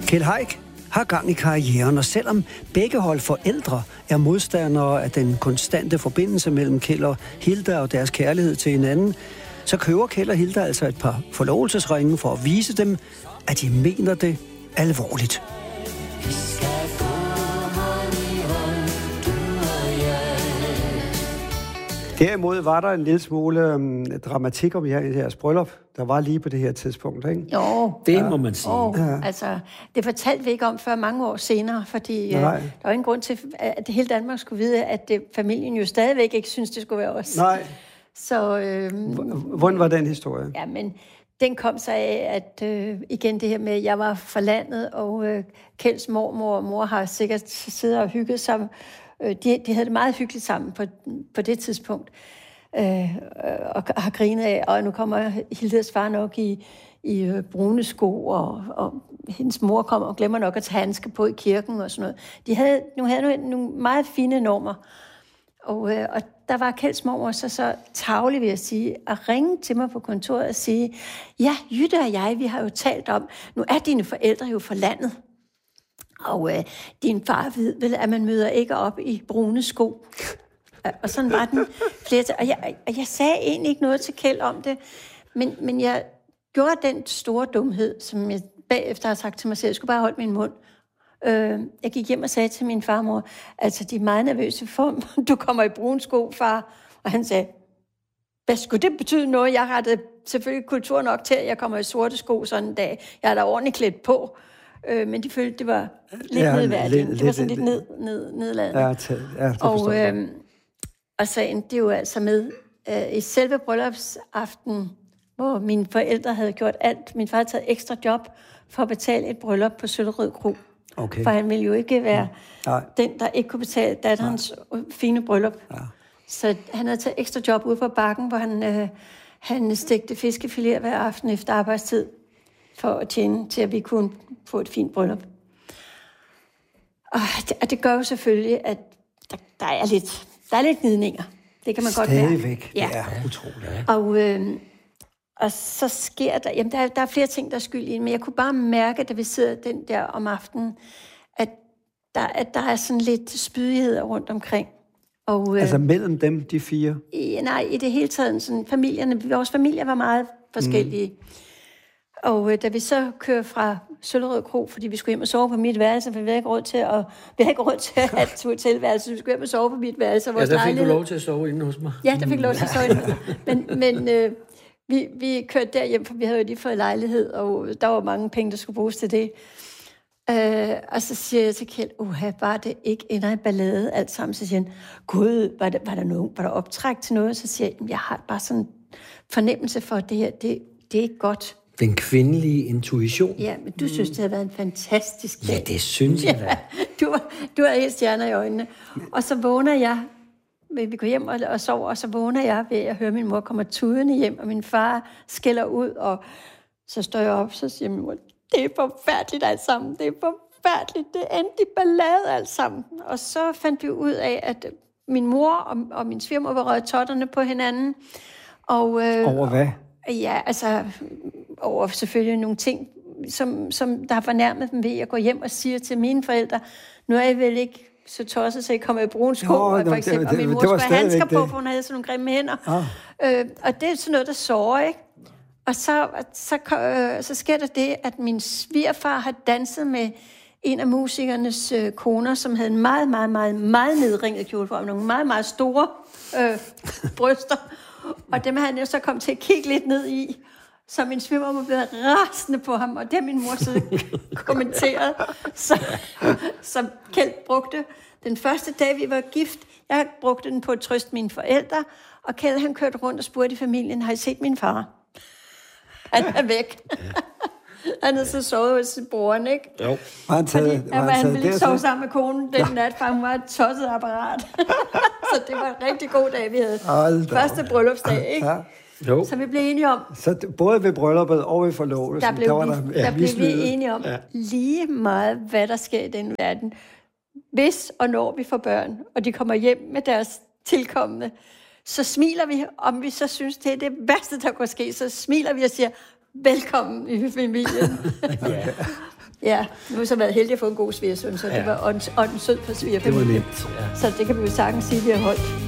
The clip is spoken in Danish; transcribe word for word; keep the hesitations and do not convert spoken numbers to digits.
Kjeld Haik har gang i karrieren, og selvom begge hold forældre er modstandere af den konstante forbindelse mellem Kjeld og Hilda og deres kærlighed til hinanden, så køber Kjeld og Hilda altså et par forlovelsesringe for at vise dem, at de mener det alvorligt. Derimod var der en lille smule um, dramatik om jeres bryllup, der var lige på det her tidspunkt, ikke? Jo. Det ja. må man sige. Jo, ja. Altså, det fortalte vi ikke om før mange år senere, fordi øh, der var ingen grund til, at hele Danmark skulle vide, at det, familien jo stadigvæk ikke synes, det skulle være os. Nej. Så, øh, Hvordan var den historie? Ja, men den kom så af, at øh, igen det her med, at jeg var for landet, og øh, Kjelds mormor og mor har sikkert siddet og hygget sig. Øh, de, de havde det meget hyggeligt sammen på, på det tidspunkt. Øh, og har grinet af, og nu kommer Hildes far nok i, i øh, brune sko, og, og hendes mor kommer og glemmer nok at tage handsker på i kirken og sådan noget. De havde, nu havde nogle, nogle meget fine normer. Og, øh, og der var Kjelds mormor så, så tavlig, vil jeg sige, at ringe til mig på kontoret og sige, ja, Jytte og jeg, vi har jo talt om, nu er dine forældre jo for landet. Og øh, din far ved vel, at man møder ikke op i brune sko. Og sådan var den flere til. Og jeg, og jeg sagde egentlig ikke noget til Kjeld om det, men, men jeg gjorde den store dumhed, som jeg bagefter har sagt til mig selv, jeg skulle bare holde min mund. Øh, jeg gik hjem og sagde til min farmor, altså de er meget nervøse for, du kommer i brune sko, far. Og han sagde, hvad skulle det betyde noget? Jeg rettede selvfølgelig kultur nok til, at jeg kommer i sorte sko sådan en dag. Jeg er da ordentligt klædt på. Øh, men de følte, det var lidt ja, nedværdigt. Det var sådan lidt ned, ned, nedladende. Ja, til, ja, det og, øh, og sagen, det er jo altså med øh, i selve bryllupsaften, hvor mine forældre havde gjort alt. Min far havde taget ekstra job for at betale et bryllup på Søllerød Kro. Okay. For han ville jo ikke være ja. den, der ikke kunne betale datterens ja. fine bryllup. Ja. Så han havde taget ekstra job ude på bakken, hvor han, øh, han stegte fiskefiléer hver aften efter arbejdstid, for at tjene til, at vi kunne få et fint bryllup. Og det, og det gør jo selvfølgelig, at der, der er lidt, der er lidt gnidninger. Det kan man godt mærke. Stadigvæk. Ja. Det er utroligt. Og, øh, og så sker der, jamen der, er, der er flere ting, der er skyld i, men jeg kunne bare mærke, da vi sidder den der om aftenen, at der, at der er sådan lidt spydigheder rundt omkring. Og, øh, altså mellem dem, de fire? I, nej, i det hele taget. Sådan, familierne, vores familier var meget forskellige. Mm. Og øh, da vi så kører fra Søllerød Kro, fordi vi skulle hjem og sove på mit værelse, for vi havde ikke råd til at, vi havde ikke råd til at have et hotelværelse, så vi skulle hjem og sove på mit værelse. Ja, der fik lejlighed. Du lov til at sove inde hos mig. Ja, der fik lov til at sove inde. Men, men øh, vi, vi kørte derhjem, for vi havde jo lige fået lejlighed, og der var mange penge, der skulle bruges til det. Øh, og så siger jeg til Kjeld, uha, bare det ikke ender i ballade alt sammen. Så siger han, gud, var der, var der, nogen, var der optræk til noget? Så siger jeg, jeg har bare sådan en fornemmelse for, at det her, det, det er ikke godt. Den kvindelige intuition. Ja, men du mm. synes, det har været en fantastisk dag. Ja, det synes jeg da. Ja, du, du har helt stjerner i øjnene. Og så vågner jeg, vi går hjem og, og sover, og så vågner jeg ved at høre, min mor kommer tudende hjem, og min far skælder ud, og så står jeg op, så siger min mor, det er forfærdeligt alt sammen, det er forfærdeligt, det endte i ballade alt sammen. Og så fandt vi ud af, at min mor og, og min svigermor var røget totterne på hinanden. Og, øh, over hvad? Ja, altså over selvfølgelig nogle ting, som, som der har fornærmet dem ved at gå hjem og sige til mine forældre, nu er jeg vel ikke så tosset, så jeg kommer i brune sko, jo, og, for eksempel, det, det, og min mor skulle have handsker på, for hun havde sådan nogle grimme hænder. Ah. Øh, og det er sådan noget, der sårer, ikke? Og så, så, øh, så sker der det, at min svigerfar har danset med en af musikernes øh, koner, som havde en meget, meget, meget, meget nedringet kjole på, nogle meget, meget store øh, bryster. Og dem havde han jo så kommet til at kigge lidt ned i, så min svigermor var blevet rasende på ham, og det har min mor så kommenteret. Så, så Kjeld brugte den første dag, vi var gift, jeg brugte den på at trøste mine forældre, og Kjeld han kørte rundt og spurgte i familien, har I set min far? Han er væk. Han havde så sovet hos sin bror, ikke? Jo. Var han taget, Fordi, var han, han taget ville ikke sove sammen med konen den nat, for hun var et tosset apparat. Så det var en rigtig god dag, vi havde. Hold Første bryllupsdag, ikke? Ja. Jo. Så vi blev enige om... Så både ved brylluppet og ved forlovelsen, der blev, der var vi, der, der ja, blev vi enige om ja. lige meget, hvad der sker i den verden. Hvis og når vi får børn, og de kommer hjem med deres tilkommende, så smiler vi, om vi så synes, det er det værste, der kunne ske, så smiler vi og siger, velkommen i familien. ja. Ja, nu har vi så været heldige at få en god svigersøn, så ja. Det var ånden, ånden sød på svigerfamilien. Det var nemt, ja. Så det kan vi jo sagtens sige, at vi har holdt.